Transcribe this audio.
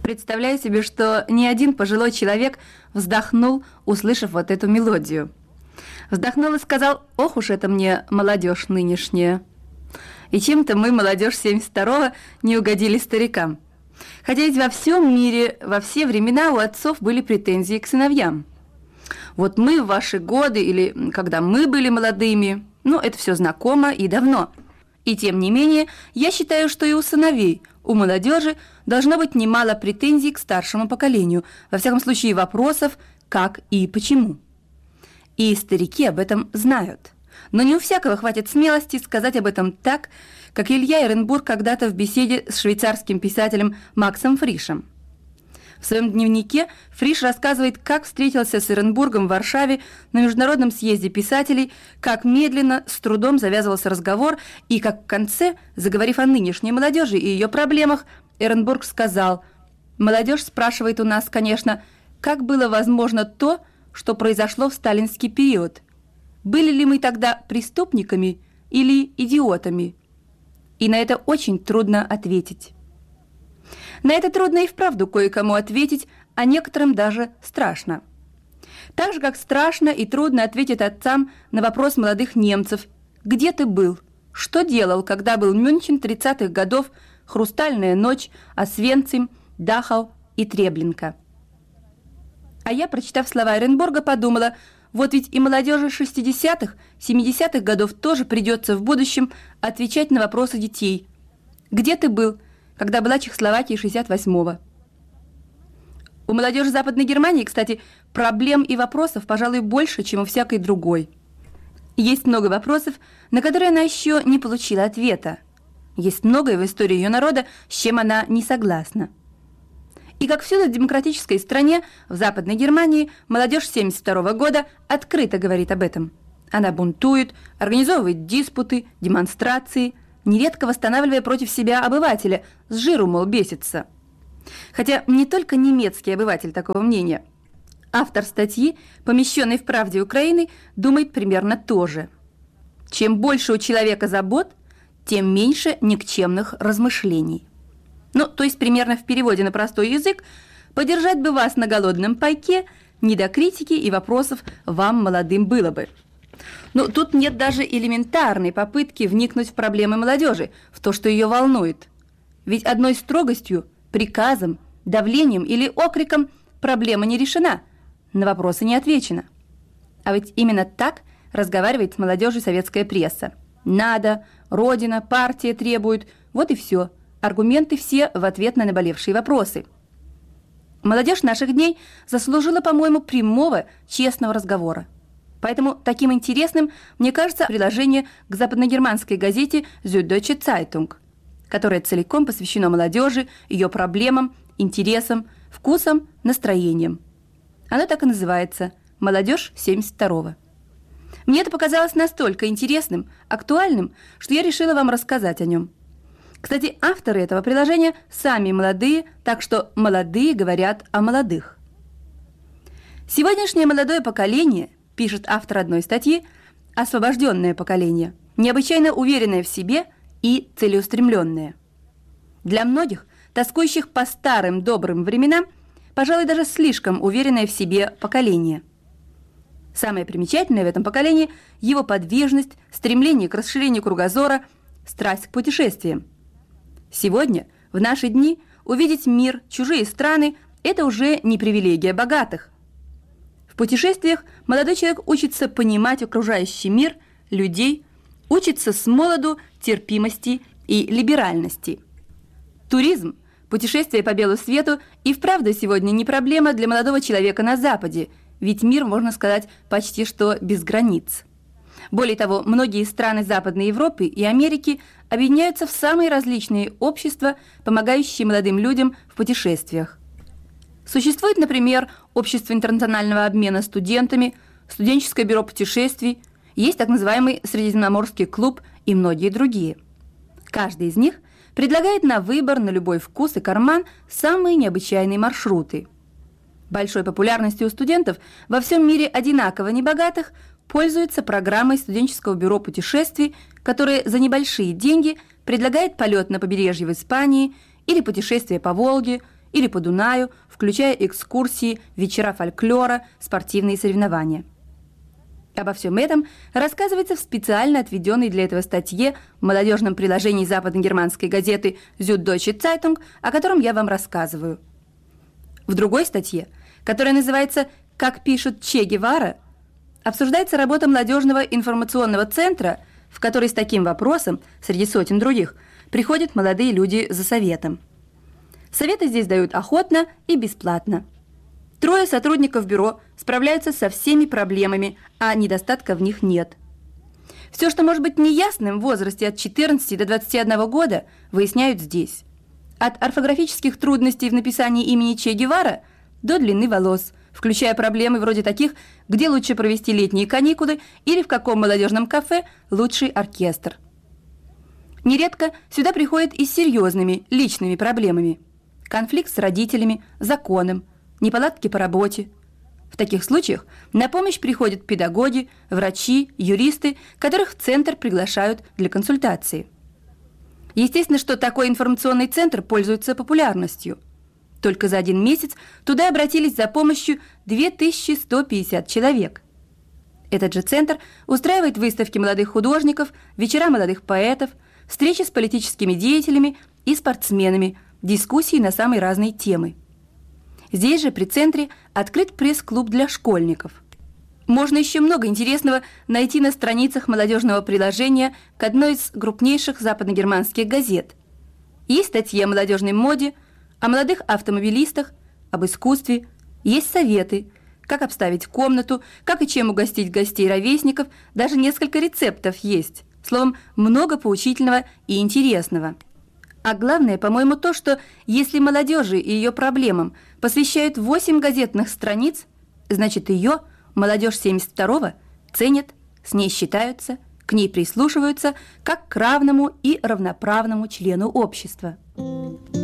Представляю себе, что ни один пожилой человек вздохнул, услышав вот эту мелодию. Вздохнул и сказал: «Ох уж это мне молодежь нынешняя». И чем-то мы, молодежь 72-го, не угодили старикам. Хотя ведь во всем мире, во все времена у отцов были претензии к сыновьям. Вот мы в ваши годы, или когда мы были молодыми, это все знакомо и давно. И тем не менее, я считаю, что и у сыновей, у молодежи должно быть немало претензий к старшему поколению, во всяком случае вопросов, как и почему. И старики об этом знают. Но не у всякого хватит смелости сказать об этом так, как Илья Эренбург когда-то в беседе с швейцарским писателем Максом Фришем. В своем дневнике Фриш рассказывает, как встретился с Эренбургом в Варшаве на международном съезде писателей, как медленно, с трудом завязывался разговор, и как в конце, заговорив о нынешней молодежи и ее проблемах, Эренбург сказал: «Молодежь спрашивает у нас, конечно, как было возможно то, что произошло в сталинский период. Были ли мы тогда преступниками или идиотами? И на это очень трудно ответить». На это трудно и вправду кое-кому ответить, а некоторым даже страшно. Так же, как страшно и трудно ответить отцам на вопрос молодых немцев: «Где ты был? Что делал, когда был Мюнхен 30-х годов, Хрустальная ночь, Освенцим, Дахау и Треблинка?» А я, прочитав слова Эренбурга, подумала: вот ведь и молодежи 60-х, 70-х годов тоже придется в будущем отвечать на вопросы детей. «Где ты был, когда была Чехословакия 68-го?» У молодежи Западной Германии, кстати, проблем и вопросов, пожалуй, больше, чем у всякой другой. Есть много вопросов, на которые она еще не получила ответа. Есть многое в истории ее народа, с чем она не согласна. И как всюду в демократической стране, в Западной Германии, молодежь 72-го года открыто говорит об этом. Она бунтует, организовывает диспуты, демонстрации, нередко восстанавливая против себя обывателя, с жиру, мол, бесится. Хотя не только немецкий обыватель такого мнения. Автор статьи, помещенной в «Правде Украины», думает примерно то же. Чем больше у человека забот, тем меньше никчемных размышлений. То есть примерно в переводе на простой язык: подержать бы вас на голодном пайке, не до критики и вопросов вам, молодым, было бы. Тут нет даже элементарной попытки вникнуть в проблемы молодежи, в то, что ее волнует. Ведь одной строгостью, приказом, давлением или окриком проблема не решена, на вопросы не отвечено. А ведь именно так разговаривает с молодежью советская пресса. Надо, Родина, партия требуют, вот и все. Аргументы все в ответ на наболевшие вопросы. Молодежь наших дней заслужила, по-моему, прямого, честного разговора. Поэтому таким интересным мне кажется приложение к западногерманской газете Süddeutsche Zeitung, которое целиком посвящено молодежи, ее проблемам, интересам, вкусам, настроениям. Оно так и называется «Молодежь 72-го». Мне это показалось настолько интересным, актуальным, что я решила вам рассказать о нем. Кстати, авторы этого приложения сами молодые, так что молодые говорят о молодых. Сегодняшнее молодое поколение, пишет автор одной статьи, освобожденное поколение, необычайно уверенное в себе и целеустремленное. Для многих, тоскующих по старым добрым временам, пожалуй, даже слишком уверенное в себе поколение. Самое примечательное в этом поколении – его подвижность, стремление к расширению кругозора, страсть к путешествиям. Сегодня, в наши дни, увидеть мир, чужие страны – это уже не привилегия богатых. В путешествиях молодой человек учится понимать окружающий мир, людей, учится с молоду терпимости и либеральности. Туризм, путешествие по белу свету и вправду сегодня не проблема для молодого человека на Западе, ведь мир, можно сказать, почти что без границ. Более того, многие страны Западной Европы и Америки объединяются в самые различные общества, помогающие молодым людям в путешествиях. Существует, например, Общество интернационального обмена студентами, Студенческое бюро путешествий, есть так называемый Средиземноморский клуб и многие другие. Каждый из них предлагает на выбор, на любой вкус и карман самые необычайные маршруты. Большой популярностью у студентов во всем мире одинаково небогатых пользуется программой студенческого бюро путешествий, которое за небольшие деньги предлагает полет на побережье в Испании или путешествие по Волге, или по Дунаю, включая экскурсии, вечера фольклора, спортивные соревнования. Обо всем этом рассказывается в специально отведенной для этого статье в молодежном приложении западно-германской газеты «Süddeutsche Zeitung», о котором я вам рассказываю. В другой статье, которая называется «Как пишут Че Гевара», обсуждается работа молодежного информационного центра, в который с таким вопросом, среди сотен других, приходят молодые люди за советом. Советы здесь дают охотно и бесплатно. 3 сотрудников бюро справляются со всеми проблемами, а недостатка в них нет. Все, что может быть неясным в возрасте от 14 до 21 года, выясняют здесь. От орфографических трудностей в написании имени Че Гевара до длины волос, включая проблемы вроде таких, где лучше провести летние каникулы или в каком молодежном кафе лучший оркестр. Нередко сюда приходят и с серьезными личными проблемами. Конфликт с родителями, законом, неполадки по работе. В таких случаях на помощь приходят педагоги, врачи, юристы, которых в центр приглашают для консультации. Естественно, что такой информационный центр пользуется популярностью. Только за 1 месяц туда обратились за помощью 2150 человек. Этот же центр устраивает выставки молодых художников, вечера молодых поэтов, встречи с политическими деятелями и спортсменами, дискуссии на самые разные темы. Здесь же при центре открыт пресс-клуб для школьников. Можно еще много интересного найти на страницах молодежного приложения к одной из крупнейших западногерманских газет. Есть статьи о молодежной моде, о молодых автомобилистах, об искусстве, есть советы, как обставить комнату, как и чем угостить гостей-ровесников, даже несколько рецептов есть. Словом, много поучительного и интересного. А главное, по-моему, то, что если молодежи и ее проблемам посвящают 8 газетных страниц, значит ее, молодежь 72-го, ценят, с ней считаются, к ней прислушиваются, как к равному и равноправному члену общества.